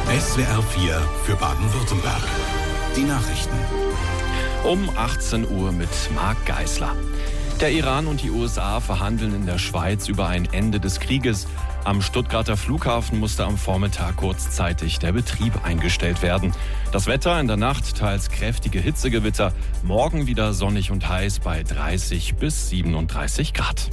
SWR 4 für Baden-Württemberg. Die Nachrichten. Um 18 Uhr mit Marc Geisler. Der Iran und die USA verhandeln in der Schweiz über ein Ende des Krieges. Am Stuttgarter Flughafen musste am Vormittag kurzzeitig der Betrieb eingestellt werden. Das Wetter in der Nacht teils kräftige Hitzegewitter. Morgen wieder sonnig und heiß bei 30 bis 37 Grad.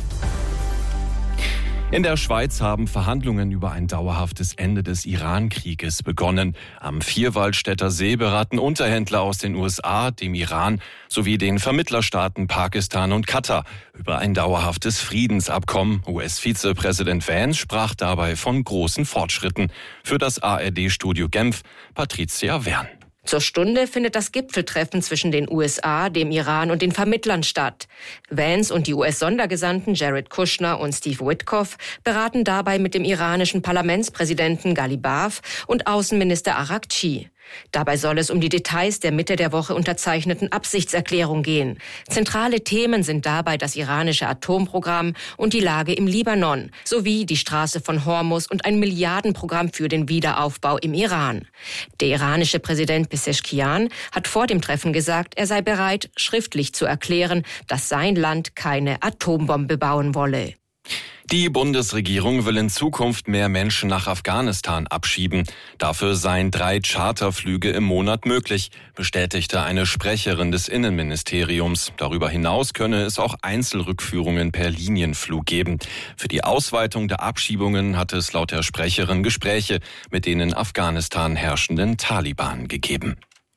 In der Schweiz haben Verhandlungen über ein dauerhaftes Ende des Iran-Krieges begonnen. Am Vierwaldstätter See beraten Unterhändler aus den USA, dem Iran sowie den Vermittlerstaaten Pakistan und Katar über ein dauerhaftes Friedensabkommen. US-Vizepräsident Vance sprach dabei von großen Fortschritten. Für das ARD-Studio Genf, Patricia Wern. Zur Stunde findet das Gipfeltreffen zwischen den USA, dem Iran und den Vermittlern statt. Vance und die US-Sondergesandten Jared Kushner und Steve Witkoff beraten dabei mit dem iranischen Parlamentspräsidenten Ghalibaf und Außenminister Araghchi. Dabei soll es um die Details der Mitte der Woche unterzeichneten Absichtserklärung gehen. Zentrale Themen sind dabei das iranische Atomprogramm und die Lage im Libanon, sowie die Straße von Hormuz und ein Milliardenprogramm für den Wiederaufbau im Iran. Der iranische Präsident Pezeshkian hat vor dem Treffen gesagt, er sei bereit, schriftlich zu erklären, dass sein Land keine Atombombe bauen wolle. Die Bundesregierung will in Zukunft mehr Menschen nach Afghanistan abschieben. Dafür seien 3 Charterflüge im Monat möglich, bestätigte eine Sprecherin des Innenministeriums. Darüber hinaus könne es auch Einzelrückführungen per Linienflug geben. Für die Ausweitung der Abschiebungen hat es laut der Sprecherin Gespräche mit den in Afghanistan herrschenden Taliban gegeben.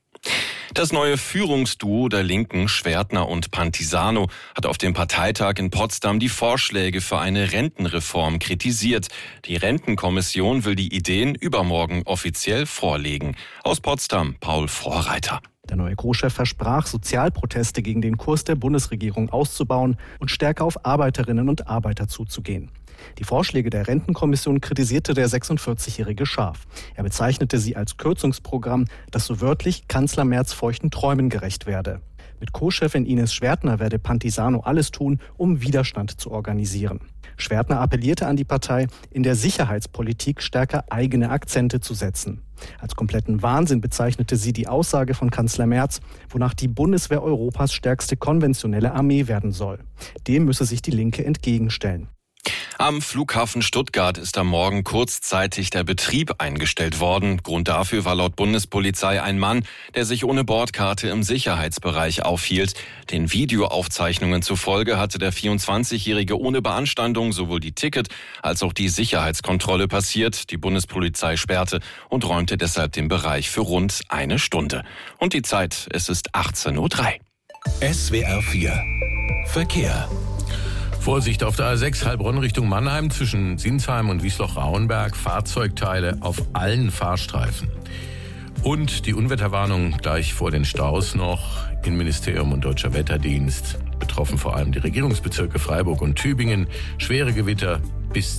Das neue Führungsduo der Linken, Schwertner und Pantisano, hat auf dem Parteitag in Potsdam die Vorschläge für eine Rentenreform kritisiert. Die Rentenkommission will die Ideen übermorgen offiziell vorlegen. Aus Potsdam, Paul Vorreiter. Der neue Co-Chef versprach, Sozialproteste gegen den Kurs der Bundesregierung auszubauen und stärker auf Arbeiterinnen und Arbeiter zuzugehen. Die Vorschläge der Rentenkommission kritisierte der 46-Jährige scharf. Er bezeichnete sie als Kürzungsprogramm, das so wörtlich Kanzler Merz feuchten Träumen gerecht werde. Mit Co-Chefin Ines Schwertner werde Pantisano alles tun, um Widerstand zu organisieren. Schwertner appellierte an die Partei, in der Sicherheitspolitik stärker eigene Akzente zu setzen. Als kompletten Wahnsinn bezeichnete sie die Aussage von Kanzler Merz, wonach die Bundeswehr Europas stärkste konventionelle Armee werden soll. Dem müsse sich die Linke entgegenstellen. Am Flughafen Stuttgart ist am Morgen kurzzeitig der Betrieb eingestellt worden. Grund dafür war laut Bundespolizei ein Mann, der sich ohne Bordkarte im Sicherheitsbereich aufhielt. Den Videoaufzeichnungen zufolge hatte der 24-Jährige ohne Beanstandung sowohl die Ticket- als auch die Sicherheitskontrolle passiert. Die Bundespolizei sperrte und räumte deshalb den Bereich für rund eine Stunde. Und die Zeit, es ist 18:03 Uhr. SWR 4 Verkehr. Vorsicht auf der A6 Heilbronn Richtung Mannheim zwischen Sinsheim und Wiesloch-Rauenberg. Fahrzeugteile auf allen Fahrstreifen. Und die Unwetterwarnung gleich vor den Staus noch. Innenministerium und Deutscher Wetterdienst. Betroffen vor allem die Regierungsbezirke Freiburg und Tübingen. Schwere Gewitter bis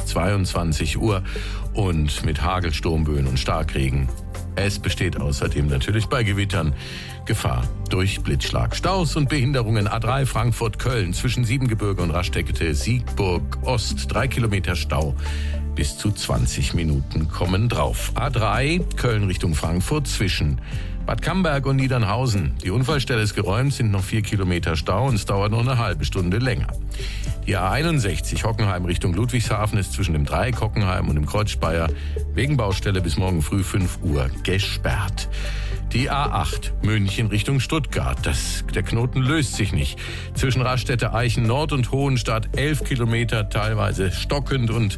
22 Uhr und mit Hagel, Sturmböen und Starkregen. Es besteht außerdem natürlich bei Gewittern Gefahr durch Blitzschlag. Staus und Behinderungen A3 Frankfurt-Köln zwischen Siebengebirge und Raststätte Siegburg Ost. 3 Kilometer Stau. Bis zu 20 Minuten kommen drauf. A3 Köln Richtung Frankfurt zwischen Bad Camberg und Niedernhausen. Die Unfallstelle ist geräumt, sind noch 4 Kilometer Stau und es dauert noch eine halbe Stunde länger. Die A61 Hockenheim Richtung Ludwigshafen ist zwischen dem Dreieck Hockenheim und dem Kreuz Speyer wegen Baustelle bis morgen früh 5 Uhr gesperrt. Die A8 München Richtung Stuttgart. Der Knoten löst sich nicht. Zwischen Raststätte Eichen Nord und Hohenstadt 11 Kilometer, teilweise stockend und